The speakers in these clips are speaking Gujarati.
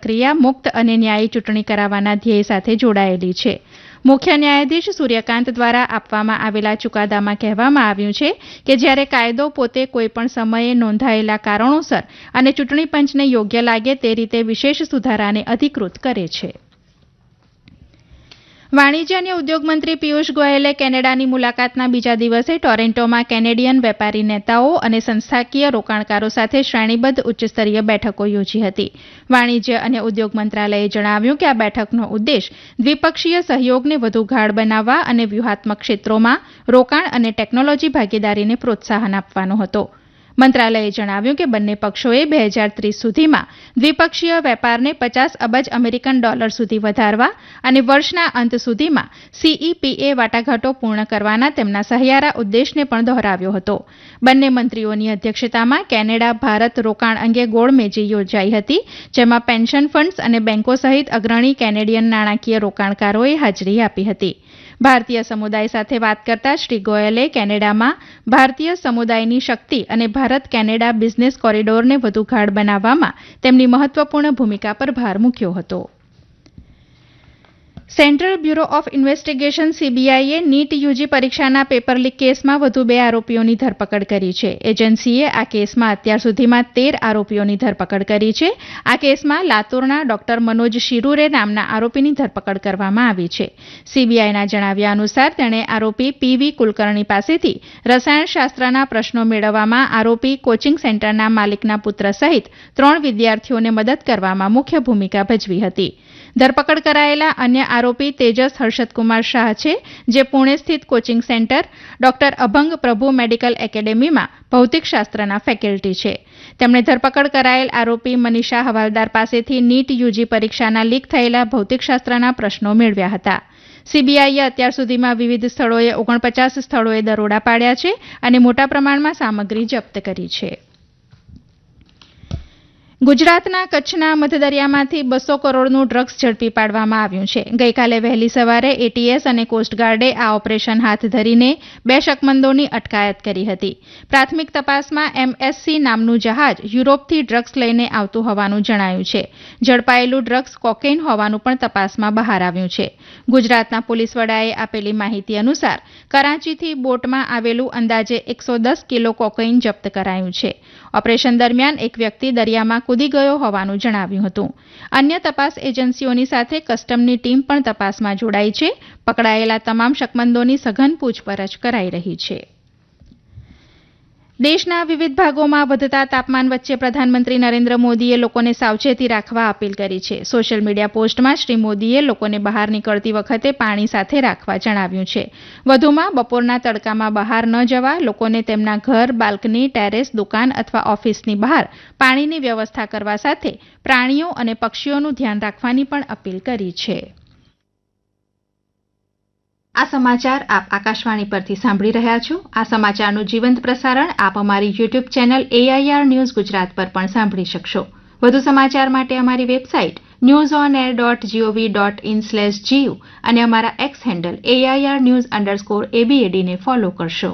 પ્રક્રિયા મુક્ત અને ન્યાયી ચૂંટણી કરાવવાના ધ્યેય સાથે જોડાયેલી છે. મુખ્ય ન્યાયાધીશ સૂર્યકાંત દ્વારા આપવામાં આવેલા ચુકાદામાં કહેવામાં આવ્યું છે કે જ્યારે કાયદો પોતે કોઈપણ સમયે નોંધાયેલા કારણોસર અને ચૂંટણી પંચને યોગ્ય લાગે તે રીતે વિશેષ સુધારાને અધિકૃત કરે છે. વાણિજ્ય અને ઉદ્યોગ મંત્રી પિયુષ ગોયલે કેનેડાની મુલાકાતના બીજા દિવસે ટોરેન્ટોમાં કેનેડિયન વેપારી નેતાઓ અને સંસ્થાકીય રોકાણકારો સાથે શ્રેણીબદ્ધ ઉચ્ચસ્તરીય બેઠકો યોજી હતી. વાણિજ્ય અને ઉદ્યોગ મંત્રાલયે જણાવ્યું કે આ બેઠકનો ઉદ્દેશ દ્વિપક્ષીય સહયોગને વધુ ગાઢ બનાવવા અને વ્યૂહાત્મક ક્ષેત્રોમાં રોકાણ અને ટેકનોલોજી ભાગીદારીને પ્રોત્સાહન આપવાનો હતો. મંત્રાલયે જણાવ્યું કે બંને પક્ષોએ 2030 સુધીમાં દ્વિપક્ષીય વેપારને $50 અબજ અમેરિકન ડોલર સુધી વધારવા અને વર્ષના અંત સુધીમાં CEPA વાટાઘાટો પૂર્ણ કરવાના તેમના સહિયારા ઉદ્દેશને પણ દોહરાવ્યો હતો. બંને મંત્રીઓની અધ્યક્ષતામાં કેનેડા ભારત રોકાણ અંગે ગોળમેજી યોજાઈ હતી, જેમાં પેન્શન ફંડ્સ અને બેંકો સહિત અગ્રણી કેનેડિયન નાણાકીય રોકાણકારોએ હાજરી આપી હતી. ભારતીય સમુદાય સાથે વાત કરતા શ્રી ગોયલે કેનેડામાં ભારતીય સમુદાયની શક્તિ અને ભારત કેનેડા બિઝનેસ કોરિડોરને વધુ ગાઢ બનાવવામાં તેમની મહત્વપૂર્ણ ભૂમિકા પર ભાર મૂક્યો હતો. Central bureau of investigation CBIએ NEET UG પરીક્ષાના પેપર લીક કેસમાં વધુ 2 આરોપીઓની ધરપકડ કરી છે. એજન્સીએ આ કેસમાં અત્યાર સુધીમાં 13 આરોપીઓની ધરપકડ કરી છે. આ કેસમાં લાતુરના ડોક્ટર મનોજ શિરુરે નામના આરોપીની ધરપકડ કરવામાં આવી છે. CBIના જણાવ્યા અનુસાર તેણે આરોપી PV કુલકર્ણી પાસેથી રસાયણશાસ્ત્રના પ્રશ્નો મેળવવામાં આરોપી કોચિંગ સેન્ટરના માલિકના પુત્ર સહિત 3 વિદ્યાર્થીઓને મદદ કરવામાં મુખ્ય ભૂમિકા ભજવી હતી. ધરપકડ કરાયેલા અન્ય આરોપી તેજસ હર્ષદકુમાર શાહ છે, જે પુણે સ્થિત કોચિંગ સેન્ટર ડોક્ટર અભંગ પ્રભુ મેડિકલ એકેડેમીમાં ભૌતિકશાસ્ત્રના ફેકલ્ટી છે. તેમણે ધરપકડ કરાયેલ આરોપી મનીષા હવાલદાર પાસેથી નીટ યુજી પરીક્ષાના લીક થયેલા ભૌતિકશાસ્ત્રના પ્રશ્નો મેળવ્યા હતા. CBIએ અત્યાર સુધીમાં વિવિધ સ્થળોએ 49 સ્થળોએ દરોડા પાડ્યા છે અને મોટા પ્રમાણમાં સામગ્રી જપ્ત કરી છે. ગુજરાતના કચ્છના મધદરિયામાંથી 200 કરોડનું ડ્રગ્સ ઝડપી પાડવામાં આવ્યું છે. ગઈકાલે વહેલી સવારે ATS અને કોસ્ટગાર્ડે આ ઓપરેશન હાથ ધરીને 2 શકમંદોની અટકાયત કરી હતી. પ્રાથમિક તપાસમાં MSC નામનું જહાજ યુરોપથી ડ્રગ્સ લઈને આવતું હોવાનું જણાયું છે. ઝડપાયેલું ડ્રગ્સ કોકેઇન હોવાનું પણ તપાસમાં બહાર આવ્યું છે. ગુજરાતના પોલીસ વડાએ આપેલી માહિતી અનુસાર કરાંચીથી બોટમાં આવેલું અંદાજે 110 કિલો કોકેઇન જપ્ત કરાયું છે. ઓપરેશન દરમિયાન એક વ્યક્તિ દરિયામાં કૂદી ગયો હોવાનું જણાવ્યું હતું. અન્ય તપાસ એજન્સીઓની સાથે કસ્ટમની ટીમ પણ તપાસમાં જોડાઈ છે. પકડાયેલા તમામ શકમંદોની સઘન પૂછપરછ કરાઈ રહી છે. દેશના વિવિધ ભાગોમાં વધતા તાપમાન વચ્ચે પ્રધાનમંત્રી નરેન્દ્ર મોદીએ લોકોને સાવચેતી રાખવા અપીલ કરી છે. સોશિયલ મીડિયા પોસ્ટમાં શ્રી મોદીએ લોકોને બહાર નીકળતી વખતે પાણી સાથે રાખવા જણાવ્યું છે. વધુમાં બપોરના તડકામાં બહાર ન જવા, લોકોને તેમના ઘર, બાલ્કની, ટેરેસ, દુકાન અથવા ઓફિસની બહાર પાણીની વ્યવસ્થા કરવા સાથે પ્રાણીઓ અને પક્ષીઓનું ધ્યાન રાખવાની પણ અપીલ કરી છે. આ સમાચાર આપ આકાશવાણી પરથી સાંભળી રહ્યા છો. આ સમાચારનું જીવંત પ્રસારણ આપ અમારી YouTube channel AIR news Gujarat પર પણ સાંભળી શકશો. વધુ સમાચાર માટે અમારી વેબસાઇટ newsonair.gov.in/gu અને અમારા X હેન્ડલ AIR_news_ABAD ને ફોલો કરશો.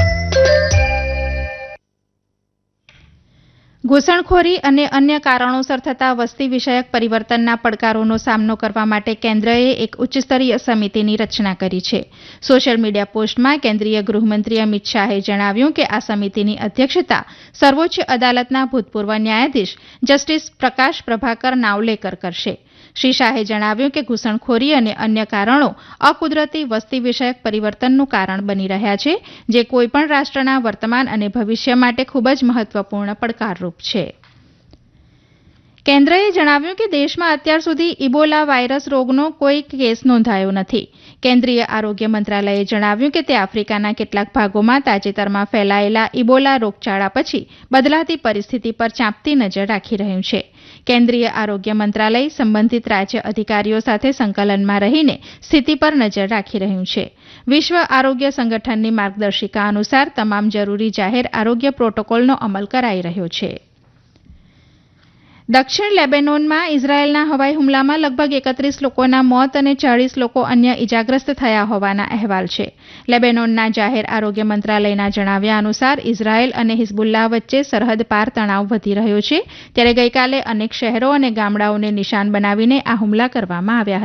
ઘૂસણખોરી અને અન્ય કારણોસર થતા વસ્તી વિષયક પરિવર્તનના પડકારોનો સામનો કરવા માટે કેન્દ્રએ એક ઉચ્ચસ્તરીય સમિતિની રચના કરી છે. સોશિયલ મીડિયા પોસ્ટમાં કેન્દ્રીય ગૃહમંત્રી અમિત શાહે જણાવ્યું કે આ સમિતિની અધ્યક્ષતા સર્વોચ્ચ અદાલતના ભૂતપૂર્વ ન્યાયાધીશ જસ્ટિસ પ્રકાશ પ્રભાકર નાવલેકર કરશે. શ્રી શાહે જણાવ્યું કે ઘૂસણખોરી અને અન્ય કારણો અકુદરતી વસ્તી વિષયક પરિવર્તનનું કારણ બની રહ્યા છે, જે કોઈપણ રાષ્ટ્રના વર્તમાન અને ભવિષ્ય માટે ખૂબ જ મહત્વપૂર્ણ પડકારરૂપ છે. કેન્દ્રએ જણાવ્યું કે દેશમાં અત્યાર સુધી ઇબોલા વાયરસ રોગનો કોઈ કેસ નોંધાયો નથી. કેન્દ્રીય આરોગ્ય મંત્રાલયે જણાવ્યું કે તે આફ્રિકાના કેટલાક ભાગોમાં તાજેતરમાં ફેલાયેલા ઇબોલા રોગચાળા પછી બદલાતી પરિસ્થિતિ પર ચાંપતી નજર રાખી રહ્યું છે. કેન્દ્રીય આરોગ્ય મંત્રાલય સંબંધિત રાજ્ય અધિકારીઓ સાથે સંકલનમાં રહીને સ્થિતિ પર નજર રાખી રહ્યું છે. વિશ્વ આરોગ્ય સંગઠનની માર્ગદર્શિકા અનુસાર તમામ જરૂરી જાહેર આરોગ્ય પ્રોટોકોલનો અમલ કરાઈ રહ્યો છે. દક્ષિણ લેબેનોનમાં ઇઝરાયેલના હવાઈ હુમલામાં લગભગ 31 લોકોના મોત અને 40 લોકો અન્ય ઇજાગ્રસ્ત થયા હોવાના અહેવાલ છે. લેબેનોનના જાહેર આરોગ્ય મંત્રાલયના જણાવ્યા અનુસાર ઇઝરાયેલ અને હિઝબુલ્લાહ વચ્ચે સરહદ પાર તણાવ વધી રહ્યો છે, ત્યારે ગઈકાલે અનેક શહેરો અને ગામડાઓને નિશાન બનાવીને આ હુમલા કરવામાં આવ્યા હતા.